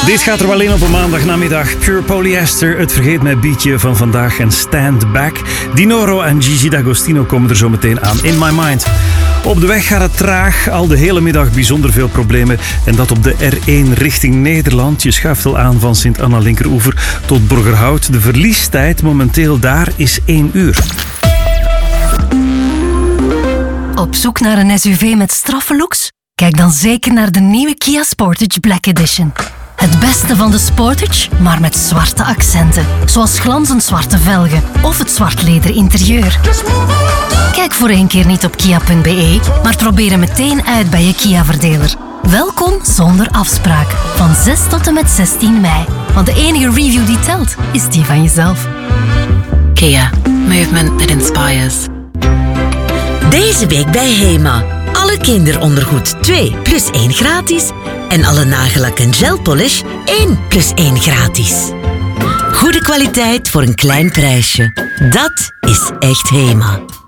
Dit gaat er wel in op een maandagnamiddag. Pure Polyester, het Vergeet Mij beatje van vandaag en Stand Back. Dinoro en Gigi D'Agostino komen er zo meteen aan. In My Mind. Op de weg gaat het traag, al de hele middag bijzonder veel problemen. En dat op de R1 richting Nederland. Je schuift al aan van Sint-Anna-Linkeroever tot Borgerhout. De verliestijd momenteel daar is 1 uur. Op zoek naar een SUV met straffe looks? Kijk dan zeker naar de nieuwe Kia Sportage Black Edition. Het beste van de Sportage, maar met zwarte accenten. Zoals glanzend zwarte velgen of het zwart leder interieur. Kijk voor 1 keer niet op kia.be, maar probeer hem meteen uit bij je Kia-verdeler. Welkom zonder afspraak. Van 6 tot en met 16 mei. Want de enige review die telt, is die van jezelf. Kia. Movement that inspires. Deze week bij Hema. Alle kinderondergoed 2 plus 1 gratis. En alle nagellak en gelpolish 1 plus 1 gratis. Goede kwaliteit voor een klein prijsje. Dat is echt Hema.